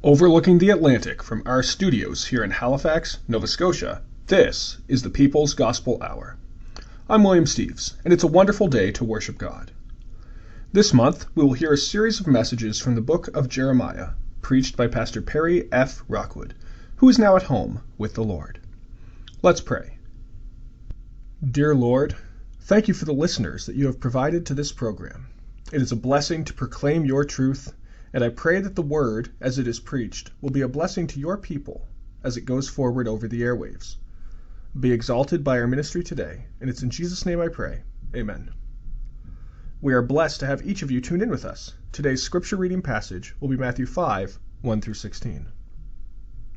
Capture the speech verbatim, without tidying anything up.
Overlooking the Atlantic from our studios here in Halifax, Nova Scotia, this is the People's Gospel Hour. I'm William Steves, and it's a wonderful day to worship God. This month, we will hear a series of messages from the book of Jeremiah, preached by Pastor Perry F. Rockwood, who is now at home with the Lord. Let's pray. Dear Lord, thank you for the listeners that you have provided to this program. It is a blessing to proclaim your truth, and I pray that the word, as it is preached, will be a blessing to your people as it goes forward over the airwaves. Be exalted by our ministry today, and it's in Jesus' name I pray. Amen. We are blessed to have each of you tune in with us. Today's scripture reading passage will be Matthew five, one through sixteen.